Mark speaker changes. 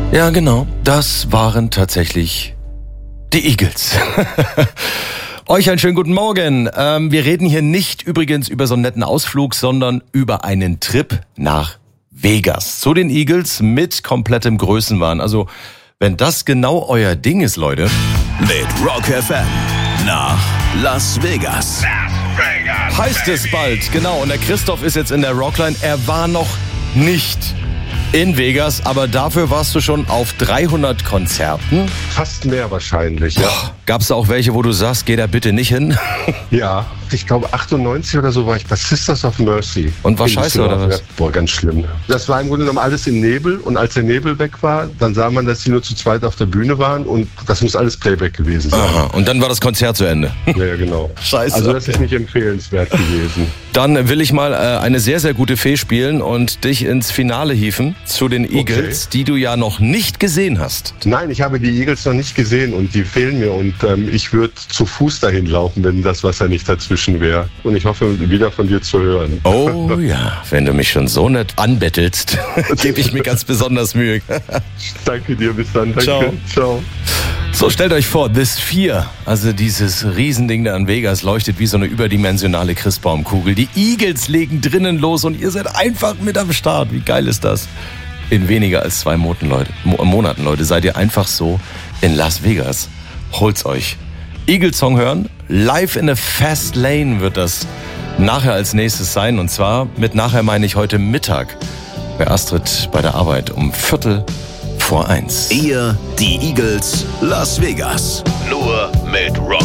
Speaker 1: Ja, genau. Das waren tatsächlich die Eagles. Euch einen schönen guten Morgen. Wir reden hier nicht übrigens über so einen netten Ausflug, sondern über einen Trip nach Vegas. Zu den Eagles mit komplettem Größenwahn. Also, wenn das genau euer Ding ist, Leute.
Speaker 2: Mit Rock FM nach Las Vegas.
Speaker 1: Heißt es bald, genau. Und der Christoph ist jetzt in der Rockline. Er war noch nicht in Vegas, aber dafür warst du schon auf 300 Konzerten.
Speaker 3: Fast mehr wahrscheinlich, ja.
Speaker 1: Gab es auch welche, wo du sagst, geh da bitte nicht hin?
Speaker 3: Ja, ich glaube 98 oder so war ich bei Sisters of Mercy.
Speaker 1: Und war scheiße, oder was?
Speaker 3: Boah, ganz schlimm. Das war im Grunde genommen alles im Nebel und als der Nebel weg war, dann sah man, dass sie nur zu zweit auf der Bühne waren und das muss alles Playback gewesen sein.
Speaker 1: Aha, und dann war das Konzert zu Ende.
Speaker 3: Ja, genau.
Speaker 1: Scheiße.
Speaker 3: Also das ist nicht empfehlenswert gewesen.
Speaker 1: Dann will ich mal eine sehr, sehr gute Fee spielen und dich ins Finale hieven zu den Eagles, die du ja noch nicht gesehen hast.
Speaker 3: Nein, ich habe die Eagles noch nicht gesehen und die fehlen mir und ich würde zu Fuß dahin laufen, wenn das Wasser nicht dazwischen wäre. Und ich hoffe, wieder von dir zu hören.
Speaker 1: Oh ja, wenn du mich schon so nett anbettelst, gebe ich mir ganz besonders Mühe.
Speaker 3: Danke dir, bis dann. Danke.
Speaker 1: Ciao.
Speaker 3: Ciao.
Speaker 1: So, stellt euch vor, The Sphere, also dieses Riesending da in Vegas, leuchtet wie so eine überdimensionale Christbaumkugel. Die Eagles legen drinnen los und ihr seid einfach mit am Start. Wie geil ist das? In weniger als 2 Monaten, Leute, seid ihr einfach so in Las Vegas. Holt's euch. Eagles-Song hören, live in a Fast Lane wird das nachher als nächstes sein. Und zwar, mit nachher meine ich heute Mittag bei Astrid bei der Arbeit um 1:15.
Speaker 2: Ihr, die Eagles, Las Vegas. Nur mit Rock